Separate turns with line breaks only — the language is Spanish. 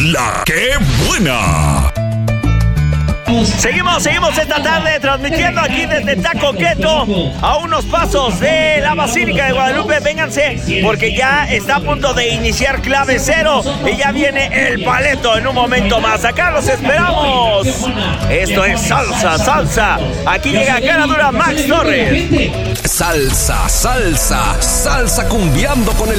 La que buena.
Seguimos esta tarde transmitiendo aquí desde Taco Queto, a unos pasos de la Basílica de Guadalupe. Vénganse porque ya está a punto de iniciar Clave Cero y ya viene el Paleto en un momento más. Acá los esperamos. Esto es Salsa. Aquí llega Cara Dura Max Torres.
Salsa cumbiando con el